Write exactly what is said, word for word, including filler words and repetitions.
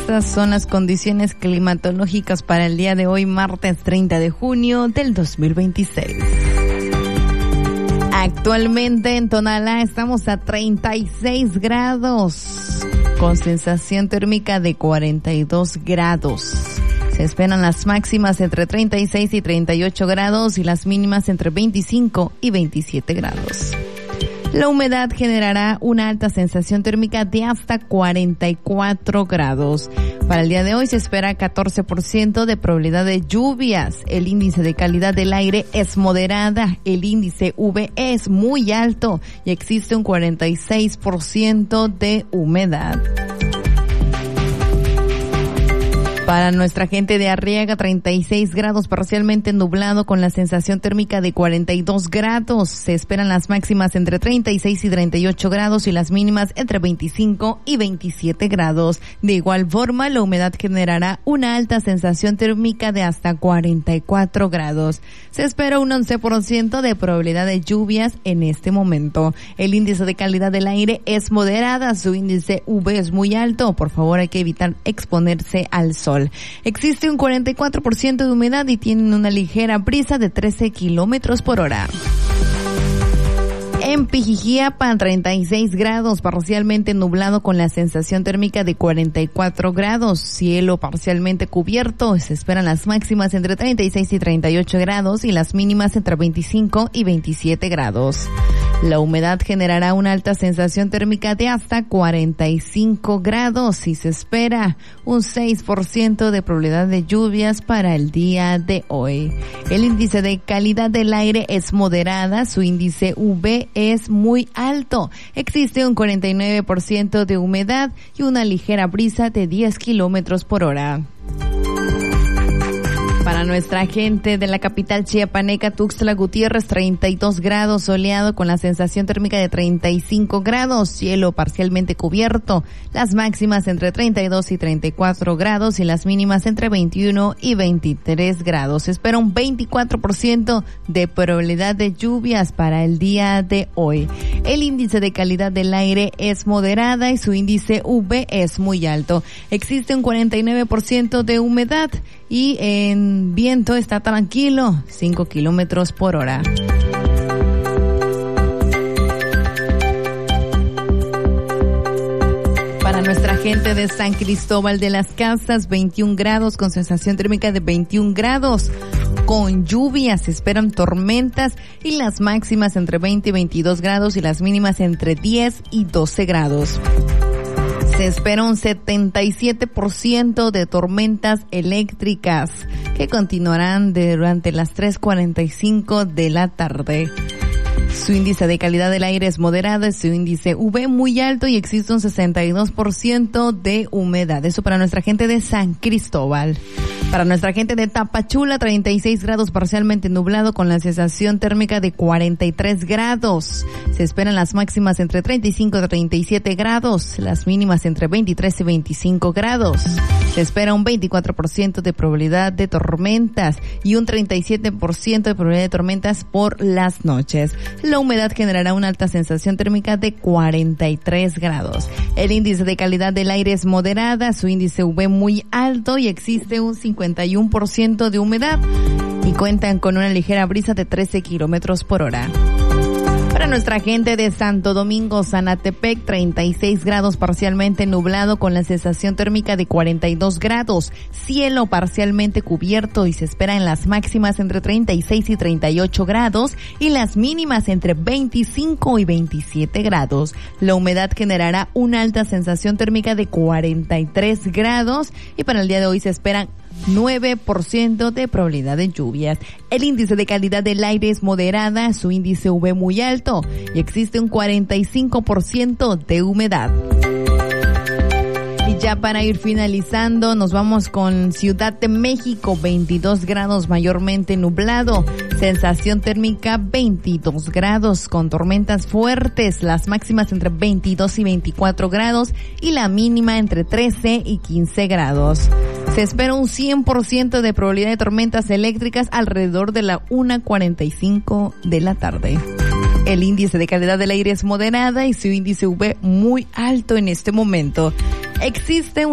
Estas son las condiciones climatológicas para el día de hoy, martes treinta de junio del dos mil veintiséis. Actualmente en Tonalá estamos a treinta y seis grados, con sensación térmica de cuarenta y dos grados. Se esperan las máximas entre treinta y seis y treinta y ocho grados y las mínimas entre veinticinco y veintisiete grados. La humedad generará una alta sensación térmica de hasta cuarenta y cuatro grados. Para el día de hoy se espera catorce por ciento de probabilidad de lluvias. El índice de calidad del aire es moderada. El índice U V es muy alto y existe un cuarenta y seis por ciento de humedad. Para nuestra gente de Arriaga, treinta y seis grados, parcialmente nublado con la sensación térmica de cuarenta y dos grados. Se esperan las máximas entre treinta y seis y treinta y ocho grados y las mínimas entre veinticinco y veintisiete grados. De igual forma, la humedad generará una alta sensación térmica de hasta cuarenta y cuatro grados. Se espera un once por ciento de probabilidad de lluvias en este momento. El índice de calidad del aire es moderada, su índice U V es muy alto. Por favor, hay que evitar exponerse al sol. Existe un cuarenta y cuatro por ciento de humedad y tienen una ligera brisa de trece kilómetros por hora. En Pijijiapa, treinta y seis grados, parcialmente nublado con la sensación térmica de cuarenta y cuatro grados, cielo parcialmente cubierto, se esperan las máximas entre treinta y seis y treinta y ocho grados y las mínimas entre veinticinco y veintisiete grados. La humedad generará una alta sensación térmica de hasta cuarenta y cinco grados y se espera un seis por ciento de probabilidad de lluvias para el día de hoy. El índice de calidad del aire es moderada, su índice U V es muy alto. Existe un cuarenta y nueve por ciento de humedad y una ligera brisa de diez kilómetros por hora. Para nuestra gente de la capital chiapaneca, Tuxtla Gutiérrez, treinta y dos grados, soleado con la sensación térmica de treinta y cinco grados, cielo parcialmente cubierto, las máximas entre treinta y dos y treinta y cuatro grados y las mínimas entre veintiuno y veintitrés grados. Se espera un veinticuatro por ciento de probabilidad de lluvias para el día de hoy. El índice de calidad del aire es moderada y su índice U V es muy alto. Existe un cuarenta y nueve por ciento de humedad y en viento está tranquilo, cinco kilómetros por hora. Para nuestra gente de San Cristóbal de las Casas, veintiún grados con sensación térmica de veintiún grados. Con lluvias se esperan tormentas y las máximas entre veinte y veintidós grados y las mínimas entre diez y doce grados. Se espera un setenta y siete por ciento de tormentas eléctricas que continuarán durante las tres cuarenta y cinco de la tarde. Su índice de calidad del aire es moderado, su índice U V muy alto y existe un sesenta y dos por ciento de humedad. Eso para nuestra gente de San Cristóbal. Para nuestra gente de Tapachula, treinta y seis grados, parcialmente nublado con la sensación térmica de cuarenta y tres grados. Se esperan las máximas entre treinta y cinco y treinta y siete grados, las mínimas entre veintitrés y veinticinco grados. Se espera un veinticuatro por ciento de probabilidad de tormentas y un treinta y siete por ciento de probabilidad de tormentas por las noches. La humedad generará una alta sensación térmica de cuarenta y tres grados. El índice de calidad del aire es moderada, su índice U V muy alto y existe un cincuenta y uno por ciento de humedad y cuentan con una ligera brisa de trece kilómetros por hora. Para nuestra gente de Santo Domingo, Zanatepec, treinta y seis grados, parcialmente nublado con la sensación térmica de cuarenta y dos grados, cielo parcialmente cubierto y se espera en las máximas entre treinta y seis y treinta y ocho grados y las mínimas entre veinticinco y veintisiete grados. La humedad generará una alta sensación térmica de cuarenta y tres grados y para el día de hoy se esperan nueve por ciento de probabilidad de lluvias. El índice de calidad del aire es moderada, su índice U V muy alto y existe un cuarenta y cinco por ciento de humedad. Y ya para ir finalizando, nos vamos con Ciudad de México, veintidós grados, mayormente nublado, sensación térmica veintidós grados, con tormentas fuertes, las máximas entre veintidós y veinticuatro grados y la mínima entre trece y quince grados. Se espera un cien por ciento de probabilidad de tormentas eléctricas alrededor de la una cuarenta y cinco de la tarde. El índice de calidad del aire es moderada y su índice U V muy alto en este momento. Existe un